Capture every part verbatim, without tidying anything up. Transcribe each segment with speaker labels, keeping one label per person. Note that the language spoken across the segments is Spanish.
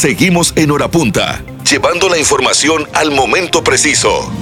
Speaker 1: Seguimos en Hora Punta, llevando la información al momento preciso.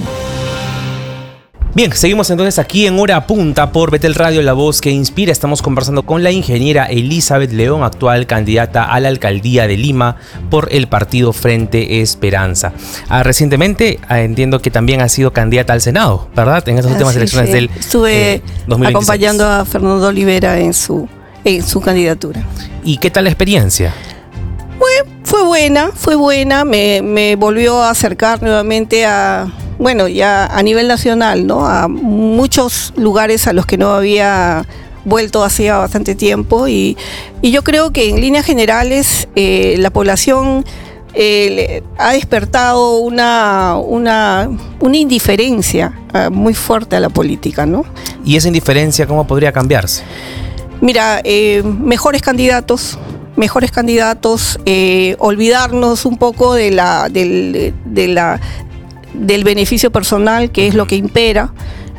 Speaker 2: Bien, seguimos entonces aquí en Hora Punta por Betel Radio, la voz que inspira. Estamos conversando con la ingeniera Elizabeth León, actual candidata a la alcaldía de Lima por el partido Frente Esperanza. Ah, recientemente ah, entiendo que también ha sido candidata al Senado, ¿verdad? En estas últimas
Speaker 3: Así,
Speaker 2: elecciones
Speaker 3: sí.
Speaker 2: del
Speaker 3: Estuve
Speaker 2: eh, dos mil veintiséis.
Speaker 3: Acompañando a Fernando Olivera en su, en su candidatura.
Speaker 2: ¿Y qué tal la experiencia?
Speaker 3: Fue, fue buena, fue buena. Me, me volvió a acercar nuevamente a... bueno, ya a nivel nacional, ¿no? A muchos lugares a los que no había vuelto hacía bastante tiempo y, y yo creo que en líneas generales eh, la población eh, ha despertado una, una, una indiferencia eh, muy fuerte a la política, ¿no?
Speaker 2: ¿Y esa indiferencia cómo podría cambiarse?
Speaker 3: Mira, eh, mejores candidatos, mejores candidatos, eh, olvidarnos un poco de la, del, de la del beneficio personal, que es lo que impera,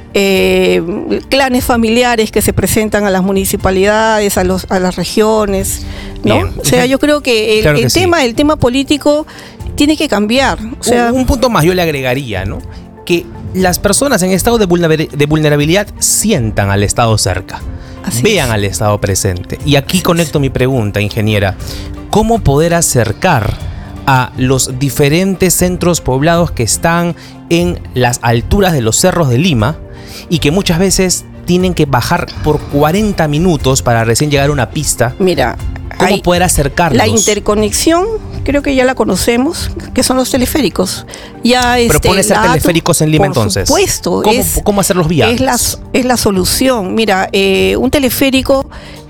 Speaker 3: eh, clanes familiares que se presentan a las municipalidades, a, los, a las regiones, ¿no? Bien. O sea, yo creo que el, claro que el tema, sí. el tema político tiene que cambiar. O sea,
Speaker 2: un, un punto más yo le agregaría, ¿no? Que las personas en estado de, vulner- de vulnerabilidad sientan al Estado cerca, Así vean es. al Estado presente. Y aquí Así conecto es. mi pregunta, ingeniera. ¿Cómo poder acercar a los diferentes centros poblados que están en las alturas de los cerros de Lima y que muchas veces tienen que bajar por cuarenta minutos para recién llegar a una pista?
Speaker 3: Mira,
Speaker 2: ¿cómo hay, poder acercarlos?
Speaker 3: La interconexión, creo que ya la conocemos, que son los teleféricos. Ya este,
Speaker 2: ¿Propone hacer teleféricos en Lima entonces?
Speaker 3: Por supuesto.
Speaker 2: ¿Cómo,
Speaker 3: es,
Speaker 2: ¿Cómo hacerlos viables?
Speaker 3: Es la, es la solución. Mira, eh, un teleférico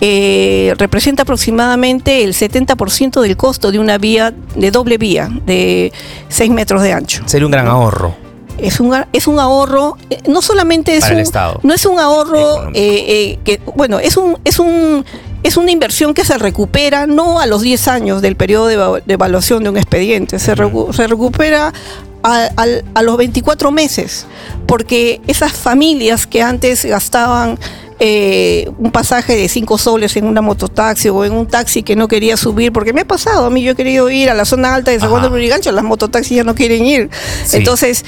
Speaker 3: eh, representa aproximadamente el setenta por ciento del costo de una vía, de doble vía, de seis metros de ancho.
Speaker 2: Sería un gran ahorro.
Speaker 3: Es un, es un ahorro, no solamente es
Speaker 2: Para
Speaker 3: un,
Speaker 2: el Estado.
Speaker 3: No es un ahorro eh, eh, que, bueno, es un, es un es una inversión que se recupera no a los diez años del periodo de, de evaluación de un expediente, se, recu- se recupera a, a, a los veinticuatro meses, porque esas familias que antes gastaban Eh, un pasaje de cinco soles en una mototaxi o en un taxi que no quería subir, porque me ha pasado, a mí yo he querido ir a la zona alta de San Juan del Lurigancho, las mototaxis ya no quieren ir. Sí. Entonces,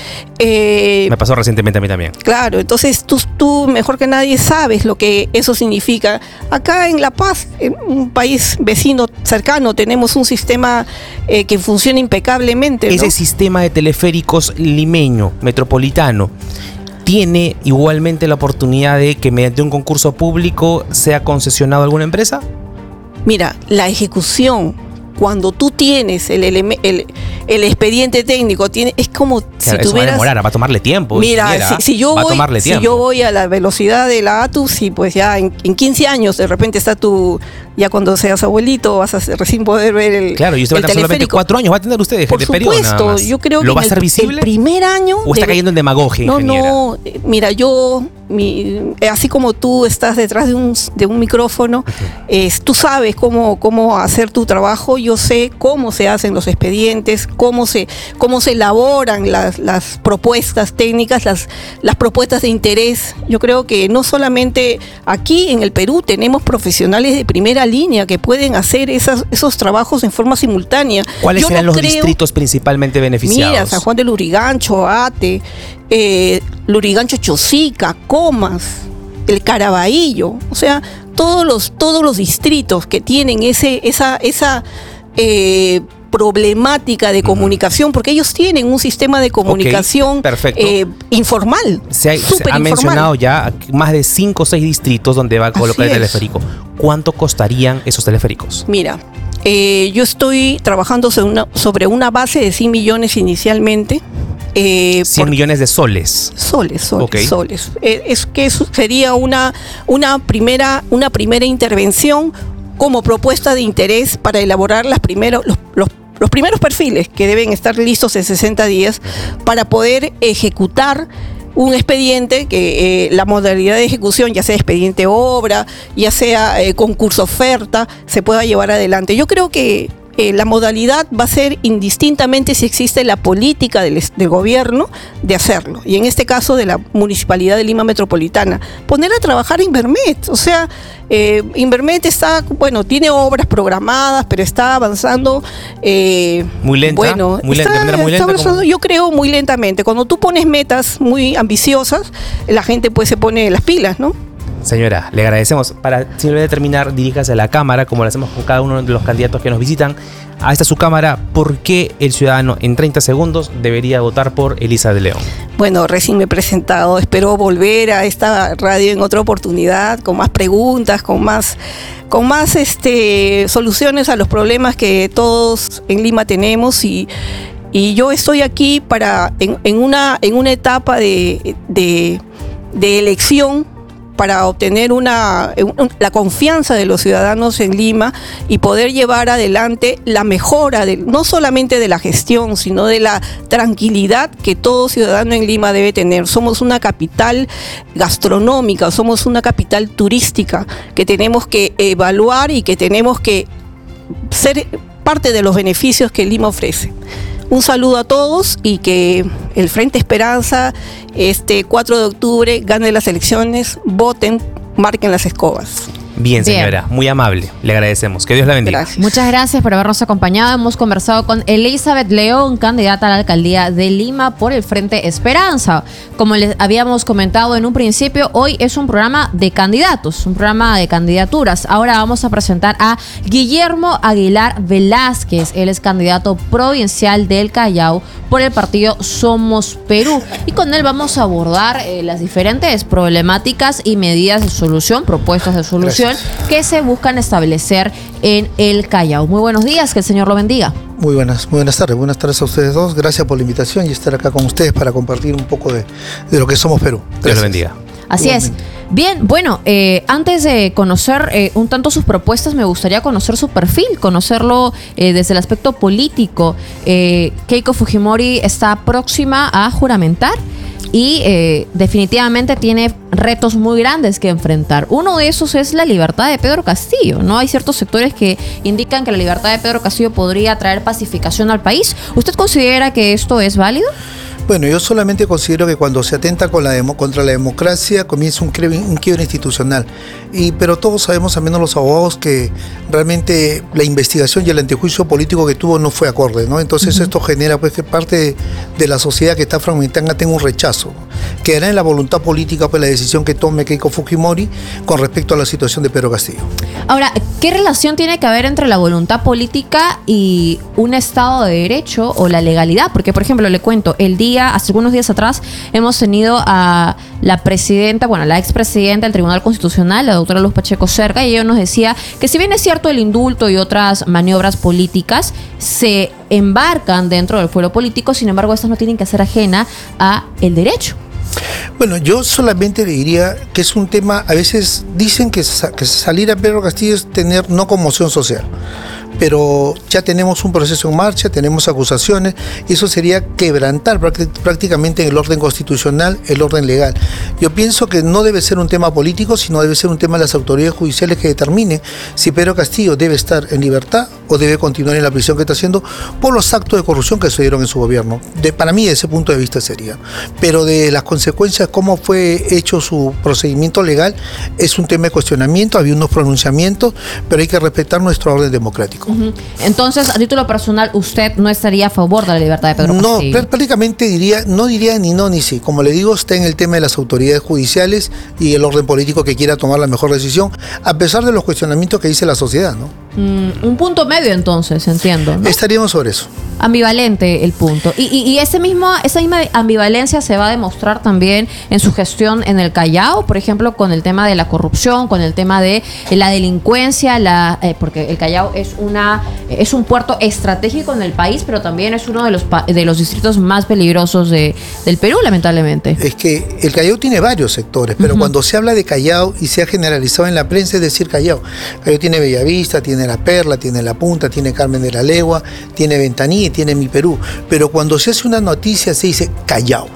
Speaker 3: eh,
Speaker 2: me pasó recientemente a mí también.
Speaker 3: Claro, entonces tú, tú mejor que nadie sabes lo que eso significa. Acá en La Paz, en un país vecino cercano, tenemos un sistema eh, que funciona impecablemente, ¿no?
Speaker 2: Ese sistema de teleféricos limeño, metropolitano, ¿tiene igualmente la oportunidad de que mediante un concurso público sea concesionado a alguna empresa?
Speaker 3: Mira, la ejecución, cuando tú tienes el, el, el, el expediente técnico, tiene, es como claro, si
Speaker 2: eso
Speaker 3: tuvieras...
Speaker 2: va a demorar, va a tomar tiempo.
Speaker 3: Mira, si, si, yo voy, si yo voy a la velocidad de la A T U, sí, pues ya en, en quince años de repente está tu... Ya cuando seas abuelito vas a recién poder ver el
Speaker 2: Claro, y usted va a tener solamente cuatro años, va a tener usted
Speaker 3: Por
Speaker 2: de
Speaker 3: supuesto,
Speaker 2: periodo nada más.
Speaker 3: Yo creo que
Speaker 2: ¿Lo va a
Speaker 3: el,
Speaker 2: hacer visible?
Speaker 3: El primer año...
Speaker 2: ¿O está
Speaker 3: de,
Speaker 2: cayendo en demagogia,
Speaker 3: no,
Speaker 2: ingeniera?
Speaker 3: No, no, mira, yo... Mi, así como tú estás detrás de un, de un micrófono, uh-huh. eh, tú sabes cómo, cómo hacer tu trabajo, yo sé cómo se hacen los expedientes, cómo se, cómo se elaboran las, las propuestas técnicas, las, las propuestas de interés. Yo creo que no solamente aquí en el Perú tenemos profesionales de primera línea que pueden hacer esas, esos trabajos en forma simultánea.
Speaker 2: ¿Cuáles
Speaker 3: yo
Speaker 2: serán
Speaker 3: no
Speaker 2: los
Speaker 3: creo,
Speaker 2: distritos principalmente beneficiados?
Speaker 3: Mira, San Juan del Lurigancho, Ate, eh, Lurigancho Chosica, Comas, el Caraballo, o sea, todos los, todos los distritos que tienen ese, esa, esa eh, problemática de comunicación, porque ellos tienen un sistema de comunicación
Speaker 2: okay,
Speaker 3: eh, informal.
Speaker 2: Se ha, se ha mencionado ya más de cinco o seis distritos donde va a colocar el teleférico. ¿Cuánto costarían esos teleféricos?
Speaker 3: Mira, eh, yo estoy trabajando sobre una, sobre una base de cien millones inicialmente.
Speaker 2: Eh, cien millones de soles.
Speaker 3: Soles, soles,
Speaker 2: okay.
Speaker 3: soles. Eh, es que sería una, una, primera, una primera intervención como propuesta de interés para elaborar las primeros, los, los, los primeros perfiles que deben estar listos en sesenta días para poder ejecutar un expediente que eh, la modalidad de ejecución, ya sea expediente obra, ya sea eh, concurso oferta, se pueda llevar adelante. Yo creo que eh, la modalidad va a ser indistintamente si existe la política del, del gobierno de hacerlo, y en este caso de la Municipalidad de Lima Metropolitana, poner a trabajar a Invermet. O sea, eh, Invermet está, bueno, tiene obras programadas, pero está avanzando eh,
Speaker 2: muy lenta,
Speaker 3: bueno,
Speaker 2: muy lenta,
Speaker 3: está,
Speaker 2: de manera muy
Speaker 3: está
Speaker 2: lenta,
Speaker 3: avanzando,
Speaker 2: como...
Speaker 3: yo creo muy lentamente. Cuando tú pones metas muy ambiciosas, la gente pues se pone las pilas, ¿no?
Speaker 2: Señora, le agradecemos. Para simplemente terminar, diríjase a la Cámara, como lo hacemos con cada uno de los candidatos que nos visitan. A esta su Cámara, ¿por qué el ciudadano en treinta segundos debería votar por Elisa de León?
Speaker 3: Bueno, recién me he presentado. Espero volver a esta radio en otra oportunidad, con más preguntas, con más, con más este, soluciones a los problemas que todos en Lima tenemos. Y, y yo estoy aquí para en, en, una, en una etapa de, de, de elección, para obtener una, un, la confianza de los ciudadanos en Lima y poder llevar adelante la mejora, de, no solamente de la gestión, sino de la tranquilidad que todo ciudadano en Lima debe tener. Somos una capital gastronómica, somos una capital turística que tenemos que evaluar y que tenemos que ser parte de los beneficios que Lima ofrece. Un saludo a todos y que el Frente Esperanza este cuatro de octubre gane las elecciones, voten, marquen las escobas.
Speaker 2: Bien, señora, Bien. Muy amable, le agradecemos. Que Dios la bendiga.
Speaker 4: Gracias. Muchas gracias por habernos acompañado. Hemos conversado con Elizabeth León, candidata a la alcaldía de Lima por el Frente Esperanza. Como les habíamos comentado en un principio, hoy es un programa de candidatos, un programa de candidaturas. Ahora vamos a presentar a Guillermo Aguilar Velázquez. Él es candidato provincial del Callao por el partido Somos Perú. Y con él vamos a abordar eh, las diferentes problemáticas y medidas de solución, propuestas de solución, Gracias. que se buscan establecer en el Callao. Muy buenos días, que el Señor lo bendiga.
Speaker 5: Muy buenas, muy buenas tardes. Buenas tardes a ustedes dos. Gracias por la invitación y estar acá con ustedes para compartir un poco de, de lo que somos Perú. Gracias.
Speaker 2: Dios lo bendiga.
Speaker 4: Así Igualmente. es. Bien, bueno, eh, antes de conocer eh, un tanto sus propuestas, me gustaría conocer su perfil, conocerlo eh, desde el aspecto político. Eh, Keiko Fujimori está próxima a juramentar y eh, definitivamente tiene retos muy grandes que enfrentar. Uno de esos es la libertad de Pedro Castillo, ¿no? Hay ciertos sectores que indican que la libertad de Pedro Castillo podría traer pacificación al país. ¿Usted considera que esto es válido?
Speaker 5: Bueno, yo solamente considero que cuando se atenta con la demo, contra la democracia comienza un, un quiebre institucional. Y, pero todos sabemos, al menos los abogados, que realmente la investigación y el antejuicio político que tuvo no fue acorde, ¿no? Entonces uh-huh. esto genera pues que parte de, de la sociedad que está fragmentada tenga un rechazo. Quedará en la voluntad política pues la decisión que tome Keiko Fujimori con respecto a la situación de Pedro Castillo.
Speaker 4: Ahora, ¿qué relación tiene que haber entre la voluntad política y un Estado de Derecho o la legalidad? Porque, por ejemplo, le cuento, el día hace algunos días atrás hemos tenido a la presidenta, bueno, la expresidenta del Tribunal Constitucional, la doctora Luz Pacheco Cerca, y ella nos decía que si bien es cierto el indulto y otras maniobras políticas se embarcan dentro del fuero político, sin embargo, estas no tienen que ser ajena a el derecho.
Speaker 5: Bueno, yo solamente le diría que es un tema, a veces dicen que, que salir a Pedro Castillo es tener no conmoción social, pero ya tenemos un proceso en marcha, tenemos acusaciones, y eso sería quebrantar prácticamente en el orden constitucional, el orden legal. Yo pienso que no debe ser un tema político, sino debe ser un tema de las autoridades judiciales que determinen si Pedro Castillo debe estar en libertad o debe continuar en la prisión que está haciendo por los actos de corrupción que se dieron en su gobierno. De, para mí, de ese punto de vista sería. Pero de las consecuencias, cómo fue hecho su procedimiento legal, es un tema de cuestionamiento, había unos pronunciamientos, pero hay que respetar nuestro orden democrático.
Speaker 4: Uh-huh. Entonces, a título personal, ¿usted no estaría a favor de la libertad de Pedro Castillo?
Speaker 5: No, prácticamente diría, no diría ni no ni sí. Como le digo, está en el tema de las autoridades judiciales y el orden político que quiera tomar la mejor decisión, a pesar de los cuestionamientos que dice la sociedad, ¿no?
Speaker 4: Mm, un punto medio, entonces, entiendo, ¿no?
Speaker 5: Estaríamos sobre eso.
Speaker 4: Ambivalente el punto. Y, y, y ese mismo, esa misma ambivalencia se va a demostrar también en su gestión en el Callao, por ejemplo, con el tema de la corrupción, con el tema de la delincuencia, la, eh, porque el Callao es una es un puerto estratégico en el país, pero también es uno de los de los distritos más peligrosos de, del Perú, lamentablemente.
Speaker 5: Es que el Callao tiene varios sectores, pero uh-huh. cuando se habla de Callao y se ha generalizado en la prensa, es decir Callao. Callao tiene Bellavista, tiene La Perla, tiene La Punta, tiene Carmen de la Legua, tiene Ventanilla y tiene Mi Perú. Pero cuando se hace una noticia se dice Callao.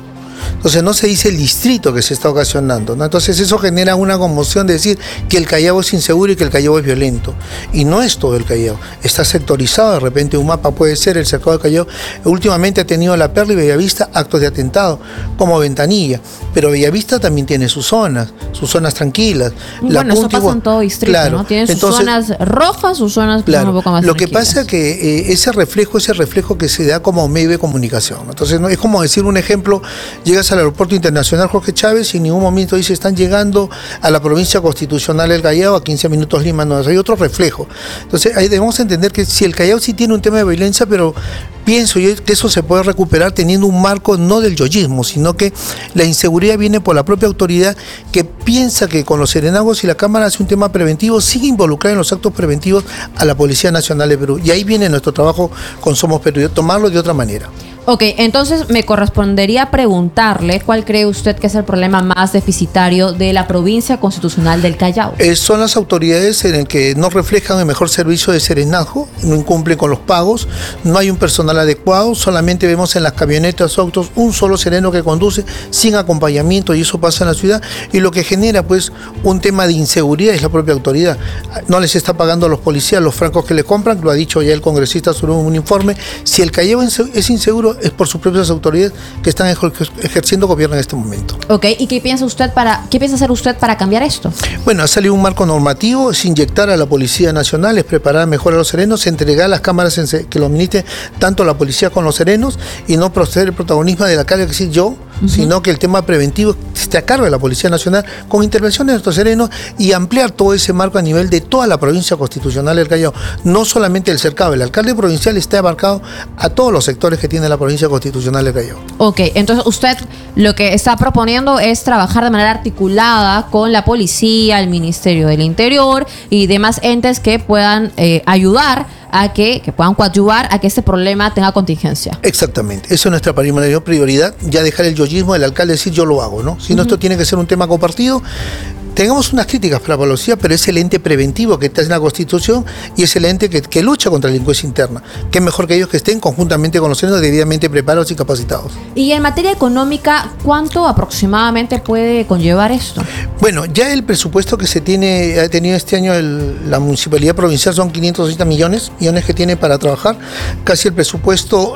Speaker 5: Entonces no se dice el distrito que se está ocasionando, ¿no? Entonces eso genera una conmoción de decir que el Callao es inseguro y que el Callao es violento. Y no es todo el Callao, está sectorizado. De repente un mapa puede ser el cercado del Callao. Últimamente ha tenido La Perla y Bellavista actos de atentado, como Ventanilla, pero Bellavista también tiene sus zonas, sus zonas tranquilas.
Speaker 4: La bueno,
Speaker 5: Punta,
Speaker 4: eso pasa en todo distrito,
Speaker 5: claro,
Speaker 4: ¿no? Tienen sus
Speaker 5: entonces,
Speaker 4: zonas rojas, sus zonas que
Speaker 5: claro,
Speaker 4: son un poco más
Speaker 5: lo que
Speaker 4: tranquilas.
Speaker 5: pasa es que eh, ese reflejo, ese reflejo que se da como medio de comunicación. Entonces, ¿no? Es como decir un ejemplo, llegas al aeropuerto internacional Jorge Chávez y en ningún momento dice están llegando a la provincia constitucional del Callao, a quince minutos Lima, no, hay otro reflejo. Entonces, ahí debemos entender que si el Callao sí tiene un tema de violencia, pero pienso yo que eso se puede recuperar teniendo un marco no del yoyismo, sino que la inseguridad viene por la propia autoridad que piensa que con los serenazgos y la Cámara hace un tema preventivo, sigue involucrada en los actos preventivos a la Policía Nacional de Perú. Y ahí viene nuestro trabajo con Somos Perú, tomarlo de otra manera.
Speaker 4: Ok, entonces me correspondería preguntarle cuál cree usted que es el problema más deficitario de la provincia constitucional del Callao.
Speaker 5: Eh, son las autoridades en el que no reflejan el mejor servicio de serenazgo, no incumplen con los pagos, no hay un personal adecuado, solamente vemos en las camionetas o autos un solo sereno que conduce sin acompañamiento y eso pasa en la ciudad y lo que genera pues un tema de inseguridad es la propia autoridad. No les está pagando a los policías los francos que le compran, lo ha dicho ya el congresista sobre un informe. Si el Callao es inseguro es por sus propias autoridades que están ejerciendo gobierno en este momento.
Speaker 4: Ok, ¿y qué piensa usted para qué piensa hacer usted para cambiar esto?
Speaker 5: Bueno, ha salido un marco normativo, es inyectar a la Policía Nacional, es preparar mejor a los serenos, entregar las cámaras en, que lo administre tanto la policía con los serenos y no proceder el protagonismo de la carga que decir yo, uh-huh. sino que el tema preventivo esté a cargo de la Policía Nacional con intervenciones de nuestros serenos y ampliar todo ese marco a nivel de toda la provincia constitucional del Callao, no solamente el cercado. El alcalde provincial está abarcado a todos los sectores que tiene la provincia constitucional del Callao.
Speaker 4: Ok, entonces usted lo que está proponiendo es trabajar de manera articulada con la policía, el Ministerio del Interior y demás entes que puedan eh, ayudar a que, que puedan coadyuvar a que este problema tenga contingencia.
Speaker 5: Exactamente, eso es nuestra primera prioridad, ya dejar el yoyismo del alcalde decir yo lo hago, ¿no? Si no, uh-huh. esto tiene que ser un tema compartido. Tengamos unas críticas para la policía, pero es el ente preventivo que está en la Constitución y es el ente que, que lucha contra la delincuencia interna. Qué mejor que ellos que estén conjuntamente con los serenos debidamente preparados y capacitados.
Speaker 4: Y en materia económica, ¿cuánto aproximadamente puede conllevar esto?
Speaker 5: Bueno, ya el presupuesto que se tiene, ha tenido este año el, la municipalidad provincial son quinientos sesenta millones, millones que tiene para trabajar. Casi el presupuesto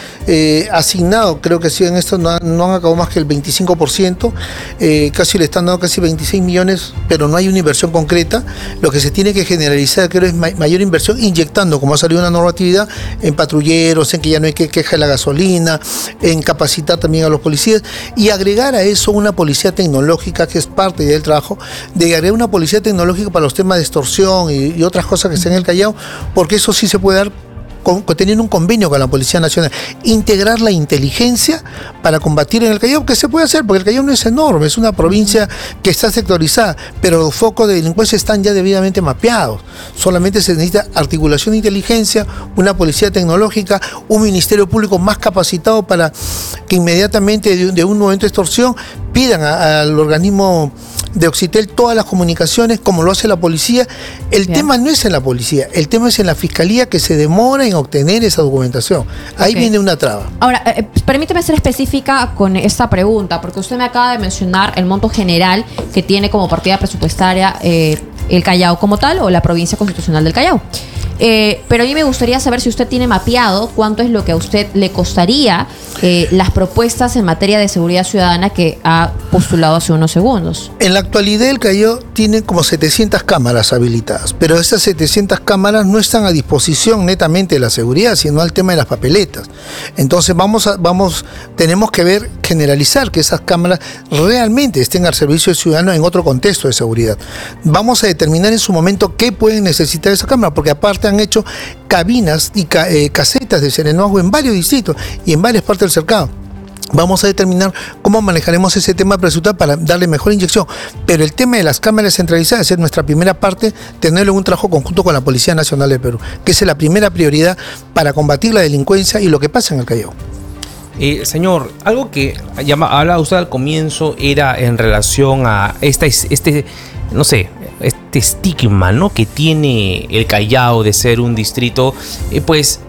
Speaker 5: eh, asignado, creo que sí, en esto no, no han acabado más que el veinticinco por ciento. Eh, casi le están dando casi veintiséis millones, pero no hay una inversión concreta. Lo que se tiene que generalizar, creo, es ma- mayor inversión inyectando, como ha salido una normatividad, en patrulleros, en que ya no hay que queja de la gasolina, en capacitar también a los policías y agregar a eso una policía tecnológica que es parte del trabajo, de agregar una policía tecnológica para los temas de extorsión y, y otras cosas que estén en el Callao, porque eso sí se puede dar con, teniendo un convenio con la Policía Nacional, integrar la inteligencia para combatir en el Callao, que se puede hacer, porque el Callao no es enorme, es una provincia que está sectorizada, pero los focos de delincuencia están ya debidamente mapeados. Solamente se necesita articulación de inteligencia, una policía tecnológica, un ministerio público más capacitado para que inmediatamente de, de un momento de extorsión pidan a, al organismo de Oxitel todas las comunicaciones como lo hace la policía. El Bien. tema no es en la policía, el tema es en la fiscalía que se demora en obtener esa documentación. Ahí okay. viene una traba.
Speaker 4: Ahora, eh, permíteme ser específica con esta pregunta, porque usted me acaba de mencionar el monto general que tiene como partida presupuestaria eh, el Callao como tal o la provincia constitucional del Callao. Eh, pero a mí me gustaría saber si usted tiene mapeado cuánto es lo que a usted le costaría eh, las propuestas en materia de seguridad ciudadana que ha postulado hace unos segundos.
Speaker 5: En la actualidad el Callao tiene como setecientas cámaras habilitadas, pero esas setecientas cámaras no están a disposición netamente de la seguridad, sino al tema de las papeletas. Entonces vamos a, vamos, tenemos que ver, generalizar que esas cámaras realmente estén al servicio del ciudadano en otro contexto de seguridad. Vamos a determinar en su momento qué pueden necesitar esas cámaras, porque aparte han hecho cabinas y ca eh, casetas de serenazgo en varios distritos y en varias partes del cercado. Vamos a determinar cómo manejaremos ese tema presupuestal para darle mejor inyección. Pero el tema de las cámaras centralizadas es nuestra primera parte, tenerlo en un trabajo conjunto con la Policía Nacional de Perú, que es la primera prioridad para combatir la delincuencia y lo que pasa en el Callao.
Speaker 2: Eh, señor, algo que llama, hablaba usted al comienzo era en relación a esta, este, no sé, este estigma, ¿no?, que tiene el Callao de ser un distrito, eh, pues,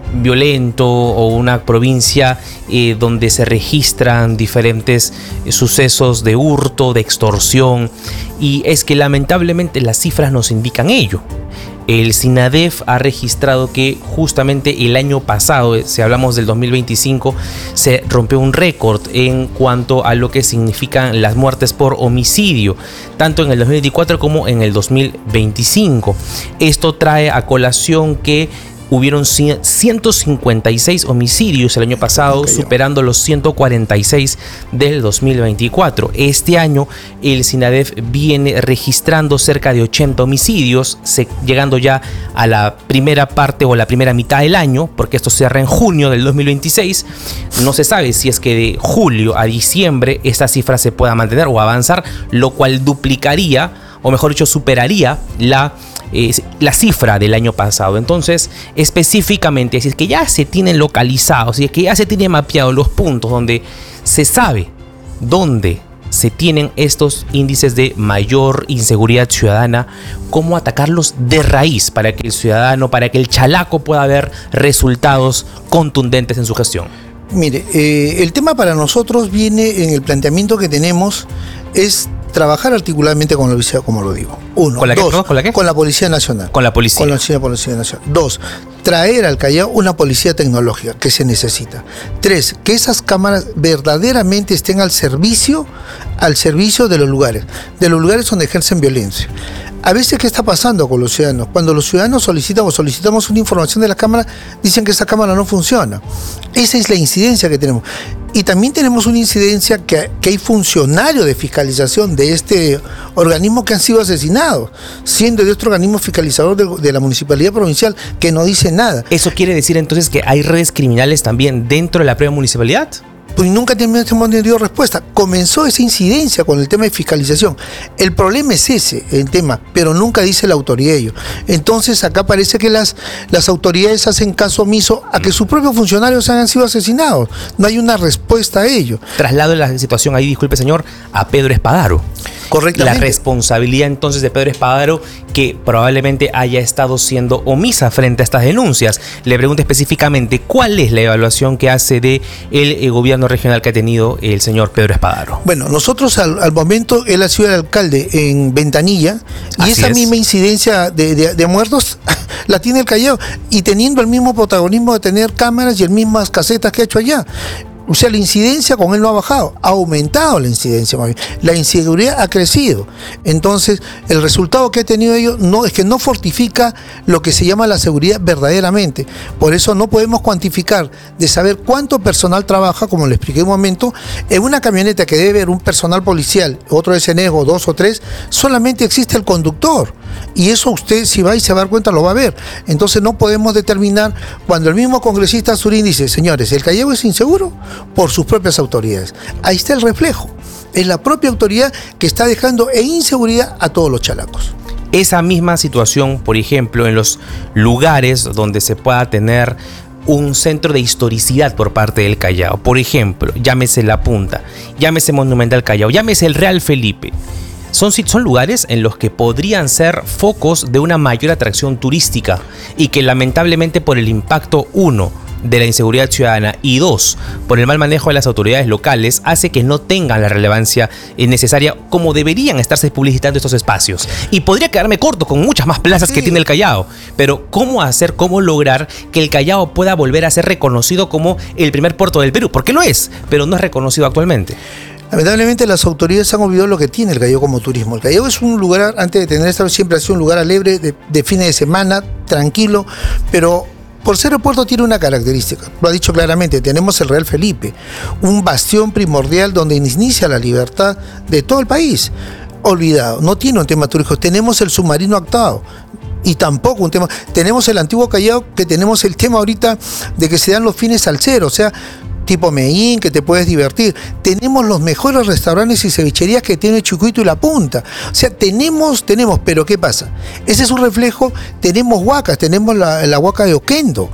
Speaker 2: violento o una provincia eh, donde se registran diferentes eh, sucesos de hurto, de extorsión, y es que lamentablemente las cifras nos indican ello. El SINADEF ha registrado que justamente el año pasado, si hablamos del dos mil veinticinco, se rompió un récord en cuanto a lo que significan las muertes por homicidio, tanto en el dos mil veinticuatro como en el dos mil veinticinco. Esto trae a colación que hubieron ciento cincuenta y seis homicidios el año pasado, okay, superando los ciento cuarenta y seis del dos mil veinticuatro. Este año el SINADEF viene registrando cerca de ochenta homicidios, se, llegando ya a la primera parte o la primera mitad del año, porque esto cierra en junio del dos mil veintiséis. No se sabe si es que de julio a diciembre esta cifra se pueda mantener o avanzar, lo cual duplicaría, o mejor dicho, superaría la Eh, la cifra del año pasado. Entonces, específicamente, si es que ya se tienen localizados, si es que ya se tienen mapeados los puntos donde se sabe dónde se tienen estos índices de mayor inseguridad ciudadana, cómo atacarlos de raíz para que el ciudadano, para que el chalaco pueda ver resultados contundentes en su gestión.
Speaker 5: Mire, eh, el tema para nosotros viene en el planteamiento que tenemos, es trabajar articuladamente con la policía, como lo digo. Uno.
Speaker 2: ¿Con la
Speaker 5: dos,
Speaker 2: qué? ¿Con la qué?
Speaker 5: Con la Policía Nacional.
Speaker 2: Con la policía.
Speaker 5: Con la Policía, policía Nacional. Dos, traer al Callao una policía tecnológica que se necesita. Tres, que esas cámaras verdaderamente estén al servicio, al servicio de los lugares, de los lugares donde ejercen violencia. A veces, ¿qué está pasando con los ciudadanos? Cuando los ciudadanos solicitan o solicitamos una información de la cámara, dicen que esa cámara no funciona. Esa es la incidencia que tenemos. Y también tenemos una incidencia que, que hay funcionarios de fiscalización de este organismo que han sido asesinados, siendo de otro organismo fiscalizador de, de la Municipalidad Provincial, que no dice nada.
Speaker 2: ¿Eso quiere decir entonces que hay redes criminales también dentro de la propia municipalidad?
Speaker 5: Pues nunca hemos tenido respuesta. Comenzó esa incidencia con el tema de fiscalización. El problema es ese, el tema, pero nunca dice la autoridad ello. Entonces acá parece que las, las autoridades hacen caso omiso a que sus propios funcionarios hayan sido asesinados. No hay una respuesta a ello.
Speaker 2: Traslado la situación ahí, disculpe señor, a Pedro Espadaro.
Speaker 5: Correctamente.
Speaker 2: La responsabilidad entonces de Pedro Espadaro, que probablemente haya estado siendo omisa frente a estas denuncias. Le pregunto específicamente, ¿cuál es la evaluación que hace de el, el gobierno regional que ha tenido el señor Pedro Espadaro?
Speaker 5: Bueno, nosotros al, al momento, él ha sido el alcalde en Ventanilla, y
Speaker 2: Así
Speaker 5: esa
Speaker 2: es.
Speaker 5: misma incidencia de, de, de muertos la tiene el Callao, y teniendo el mismo protagonismo de tener cámaras y el mismas casetas que ha hecho allá. O sea, la incidencia con él no ha bajado, ha aumentado la incidencia más bien. La inseguridad ha crecido. Entonces, el resultado que ha tenido ellos no, es que no fortifica lo que se llama la seguridad verdaderamente. Por eso no podemos cuantificar de saber cuánto personal trabaja, como le expliqué un momento, en una camioneta que debe haber un personal policial, otro de Senego, dos o tres, solamente existe el conductor. Y eso usted, si va y se va a dar cuenta, lo va a ver. Entonces no podemos determinar, cuando el mismo congresista Azurín dice, señores, el Callao es inseguro por sus propias autoridades. Ahí está el reflejo. Es la propia autoridad que está dejando en inseguridad a todos los chalacos.
Speaker 2: Esa misma situación, por ejemplo, en los lugares donde se pueda tener un centro de historicidad por parte del Callao. Por ejemplo, llámese La Punta, llámese Monumental Callao, llámese el Real Felipe. Son, son lugares en los que podrían ser focos de una mayor atracción turística y que lamentablemente por el impacto, uno, de la inseguridad ciudadana y dos, por el mal manejo de las autoridades locales, hace que no tengan la relevancia necesaria como deberían estarse publicitando estos espacios. Y podría quedarme corto con muchas más plazas sí. que tiene el Callao, pero ¿cómo hacer, cómo lograr que el Callao pueda volver a ser reconocido como el primer puerto del Perú? Porque lo es, pero no es reconocido actualmente.
Speaker 5: Lamentablemente las autoridades han olvidado lo que tiene el Callao como turismo. El Callao es un lugar, antes de tener esto, siempre ha sido un lugar alegre, de, de fines de semana, tranquilo, pero por ser aeropuerto tiene una característica, lo ha dicho claramente, tenemos el Real Felipe, un bastión primordial donde inicia la libertad de todo el país. Olvidado, no tiene un tema turístico. Tenemos el submarino actuado y tampoco un tema. Tenemos el antiguo Callao, que tenemos el tema ahorita de que se dan los fines al cero, o sea, tipo Medellín, que te puedes divertir. Tenemos los mejores restaurantes y cevicherías que tiene Chucuito y La Punta. O sea, tenemos, tenemos, pero ¿qué pasa? Ese es un reflejo, tenemos huacas, tenemos la, la huaca de Oquendo.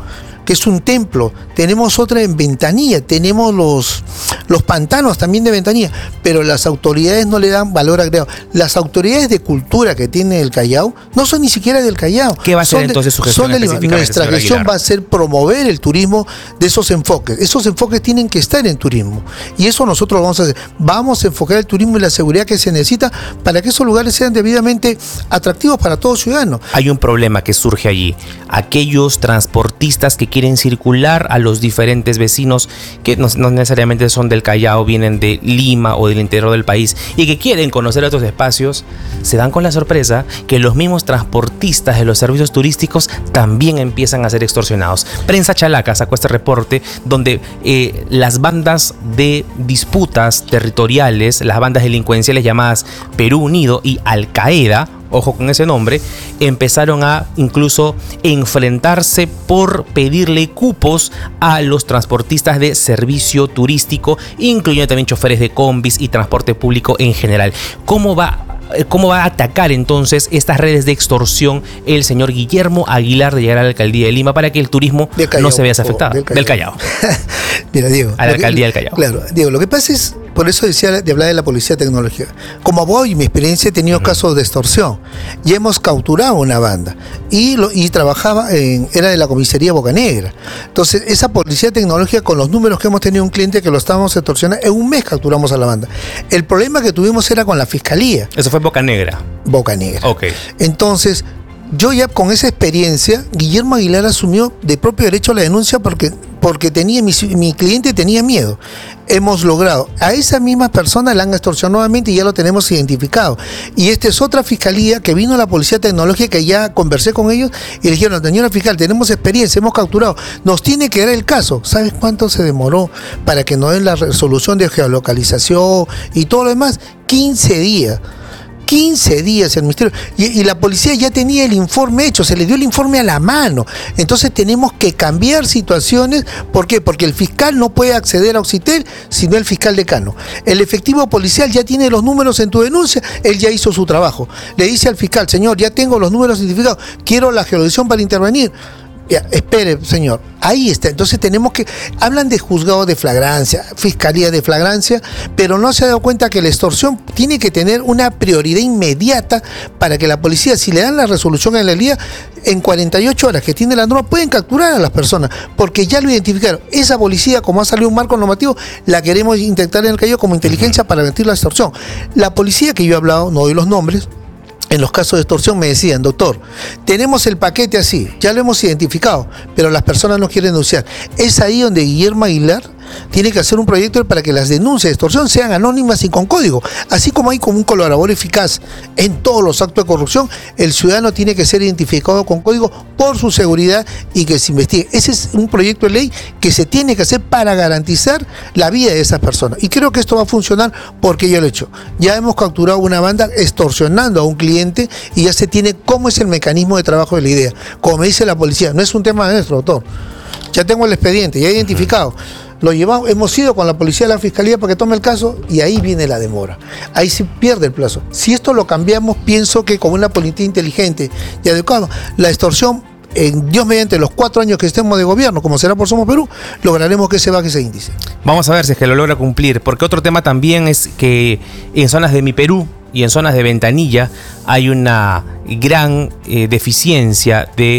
Speaker 5: que es un templo, tenemos otra en Ventanilla, tenemos los, los pantanos también de Ventanilla, pero las autoridades no le dan valor agregado. Las autoridades de cultura que tiene el Callao no son ni siquiera del Callao.
Speaker 2: ¿Qué va a ser entonces su gestión específicamente,
Speaker 5: Nuestra gestión va a ser promover el turismo de esos enfoques. Esos enfoques tienen que estar en turismo. Y eso nosotros vamos a hacer. Vamos a enfocar el turismo y la seguridad que se necesita para que esos lugares sean debidamente atractivos para todo ciudadano.
Speaker 2: Hay un problema que surge allí. Aquellos transportistas que quieren circular a los diferentes vecinos que no, no necesariamente son del Callao, vienen de Lima o del interior del país y que quieren conocer otros espacios, se dan con la sorpresa que los mismos transportistas de los servicios turísticos también empiezan a ser extorsionados. Prensa Chalaca sacó este reporte donde eh, las bandas de disputas territoriales, las bandas delincuenciales llamadas Perú Unido y Al Qaeda, ojo con ese nombre, empezaron a incluso enfrentarse por pedirle cupos a los transportistas de servicio turístico, incluyendo también choferes de combis y transporte público en general. ¿Cómo va ¿Cómo va a atacar entonces estas redes de extorsión el señor Guillermo Aguilar de llegar a la alcaldía de Lima para que el turismo Callao, no se vea afectado?
Speaker 5: Del Callao.
Speaker 2: Del Callao.
Speaker 5: Mira, Diego.
Speaker 2: A la alcaldía del Callao.
Speaker 5: Claro, Diego, lo que pasa es, por eso decía de hablar de la policía tecnológica. Como abogado y mi experiencia he tenido uh-huh. casos de extorsión. Ya hemos capturado una banda y, lo, y trabajaba en, era de la comisaría Bocanegra. Entonces, esa policía tecnológica, con los números que hemos tenido un cliente que lo estábamos extorsionando, en un mes capturamos a la banda. El problema que tuvimos era con la fiscalía.
Speaker 2: Eso fue Bocanegra.
Speaker 5: Bocanegra.
Speaker 2: Ok.
Speaker 5: Entonces, yo ya con esa experiencia, Guillermo Aguilar asumió de propio derecho la denuncia porque, porque tenía, mi, mi cliente tenía miedo. Hemos logrado, a esa misma persona la han extorsionado nuevamente y ya lo tenemos identificado. Y esta es otra fiscalía que vino a la policía tecnológica, que ya conversé con ellos y le dijeron, señora fiscal, tenemos experiencia, hemos capturado, nos tiene que dar el caso. ¿Sabes cuánto se demoró para que nos den la resolución de geolocalización y todo lo demás? quince días. quince días el ministerio y, y la policía ya tenía el informe hecho, se le dio el informe a la mano. Entonces tenemos que cambiar situaciones. ¿Por qué? Porque el fiscal no puede acceder a Auxitel sino el fiscal decano. El efectivo policial ya tiene los números en tu denuncia, él ya hizo su trabajo. Le dice al fiscal, señor, ya tengo los números identificados, quiero la geolocalización para intervenir. Ya, espere, señor, ahí está. Entonces tenemos que, hablan de juzgado de flagrancia, fiscalía de flagrancia, pero no se ha dado cuenta que la extorsión tiene que tener una prioridad inmediata para que la policía, si le dan la resolución en el día, en cuarenta y ocho horas que tiene la norma, pueden capturar a las personas, porque ya lo identificaron. Esa policía, como ha salido un marco normativo, la queremos intentar en el Callao como inteligencia para mentir la extorsión. La policía que yo he hablado, no doy los nombres, en los casos de extorsión me decían, doctor, tenemos el paquete así, ya lo hemos identificado, pero las personas no quieren denunciar. Es ahí donde Guillermo Aguilar tiene que hacer un proyecto para que las denuncias de extorsión sean anónimas y con código. Así como hay como un colaborador eficaz en todos los actos de corrupción, el ciudadano tiene que ser identificado con código por su seguridad y que se investigue. Ese es un proyecto de ley que se tiene que hacer para garantizar la vida de esas personas. Y creo que esto va a funcionar porque yo lo he hecho. Ya hemos capturado una banda extorsionando a un cliente y ya se tiene cómo es el mecanismo de trabajo de la idea. Como me dice la policía, no es un tema de nuestro, doctor. Ya tengo el expediente, ya he identificado. Lo llevamos, hemos ido con la policía a la fiscalía para que tome el caso y ahí viene la demora. Ahí se pierde el plazo. Si esto lo cambiamos, pienso que con una policía inteligente y adecuada, la extorsión, en Dios mediante los cuatro años que estemos de gobierno, como será por Somos Perú, lograremos que se baje ese índice.
Speaker 2: Vamos a ver si es que lo logra cumplir, porque otro tema también es que en zonas de Mi Perú y en zonas de Ventanilla hay una gran eh, deficiencia de,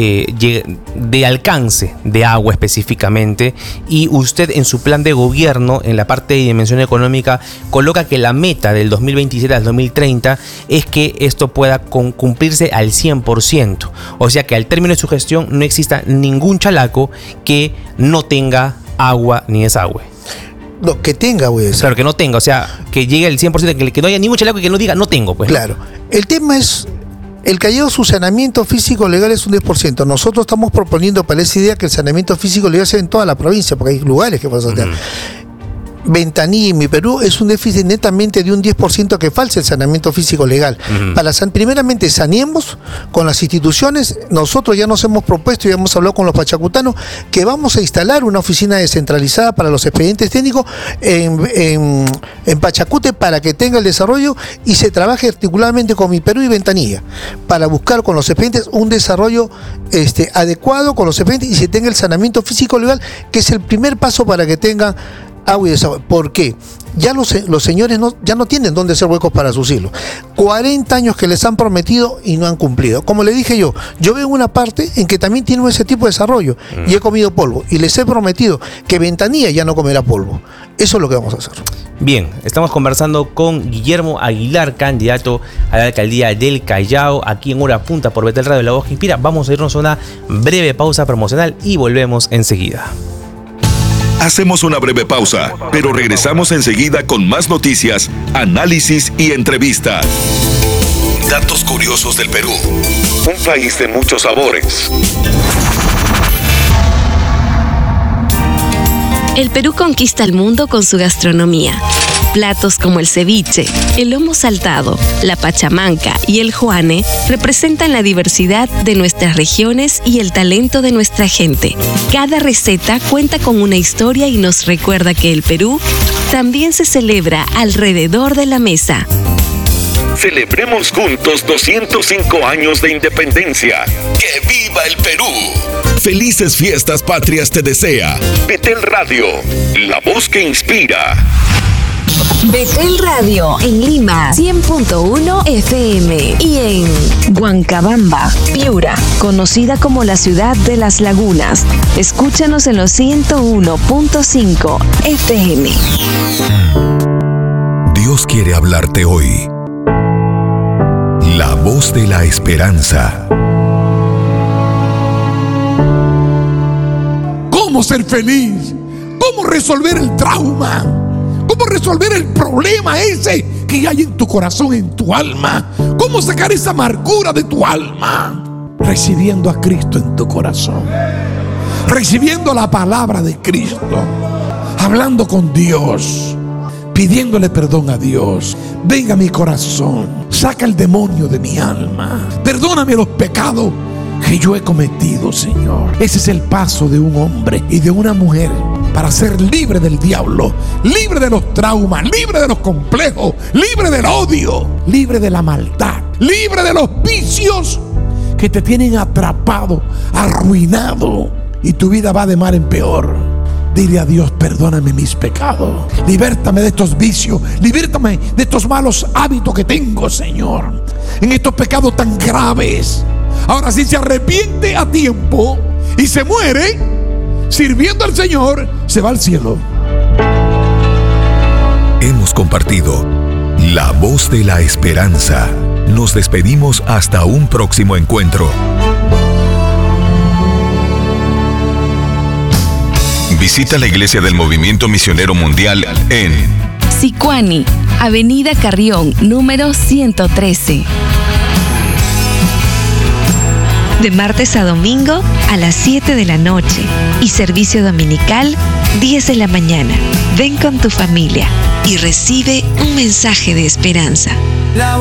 Speaker 2: eh, de alcance de agua específicamente, y usted en su plan de gobierno, en la parte de dimensión económica, coloca que la meta del dos mil veintisiete al dos mil treinta es que esto pueda con, cumplirse al cien por ciento. O sea que al término de su gestión no exista ningún chalaco que no tenga agua ni desagüe.
Speaker 5: No, que tenga, güey.
Speaker 2: Claro, que no tenga, o sea, que llegue al cien por ciento, que, que no haya ningún chalaco que no diga no tengo, pues.
Speaker 5: Claro. El tema es, el Callao, su saneamiento físico legal es un diez por ciento. Nosotros estamos proponiendo para esa idea que el saneamiento físico legal sea en toda la provincia, porque hay lugares que pueden hacer. Uh-huh. Ventanilla y Mi Perú es un déficit netamente de un diez por ciento que falta el saneamiento físico legal. Uh-huh. Para san, primeramente saneemos con las instituciones. Nosotros ya nos hemos propuesto y hemos hablado con los pachacutanos que vamos a instalar una oficina descentralizada para los expedientes técnicos en, en, en Pachacute para que tenga el desarrollo y se trabaje articuladamente con Mi Perú y Ventanilla para buscar con los expedientes un desarrollo este, adecuado con los expedientes y se tenga el saneamiento físico legal, que es el primer paso para que tengan agua y desagüe. ¿Por qué? Ya los, los señores no, ya no tienen dónde hacer huecos para sus hilos. cuarenta años que les han prometido y no han cumplido. Como le dije yo, yo veo una parte en que también tienen ese tipo de desarrollo mm. y he comido polvo. Y les he prometido que Ventanilla ya no comerá polvo. Eso es lo que vamos a hacer.
Speaker 2: Bien, estamos conversando con Guillermo Aguilar, candidato a la alcaldía del Callao, aquí en Hora Punta por Betel Radio, La Voz que Inspira. Vamos a irnos a una breve pausa promocional y volvemos enseguida.
Speaker 1: Hacemos una breve pausa, pero regresamos enseguida con más noticias, análisis y entrevistas. Datos curiosos del Perú. Un país de muchos sabores.
Speaker 6: El Perú conquista el mundo con su gastronomía. Platos como el ceviche, el lomo saltado, la pachamanca y el juane representan la diversidad de nuestras regiones y el talento de nuestra gente. Cada receta cuenta con una historia y nos recuerda que el Perú también se celebra alrededor de la mesa.
Speaker 1: Celebremos juntos doscientos cinco años de independencia. ¡Que viva el Perú! Felices fiestas patrias te desea Betel Radio, la voz que inspira.
Speaker 6: Betel Radio en Lima, cien punto uno F M y en Huancabamba, Piura, conocida como la ciudad de las lagunas. Escúchanos en los ciento uno punto cinco F M.
Speaker 1: Dios quiere hablarte hoy. La voz de la esperanza.
Speaker 7: ¿Cómo ser feliz? ¿Cómo resolver el trauma? ¿Cómo resolver el problema ese que hay en tu corazón, en tu alma? ¿Cómo sacar esa amargura de tu alma? Recibiendo a Cristo en tu corazón, recibiendo la palabra de Cristo, hablando con Dios, pidiéndole perdón a Dios. Venga a mi corazón, saca el demonio de mi alma, perdóname los pecados que yo he cometido, Señor. Ese es el paso de un hombre y de una mujer para ser libre del diablo, libre de los traumas, libre de los complejos, libre del odio, libre de la maldad, libre de los vicios que te tienen atrapado, arruinado, y tu vida va de mal en peor. Dile a Dios: perdóname mis pecados, libértame de estos vicios, libértame de estos malos hábitos que tengo, Señor, en estos pecados tan graves. Ahora, si se arrepiente a tiempo y se muere sirviendo al Señor, se va al cielo.
Speaker 1: Hemos compartido La Voz de la Esperanza. Nos despedimos hasta un próximo encuentro. Visita la Iglesia del Movimiento Misionero Mundial en
Speaker 6: Sicuani, Avenida Carrión, número ciento trece. De martes a domingo a las siete de la noche y servicio dominical diez de la mañana. Ven con tu familia y recibe un mensaje de esperanza.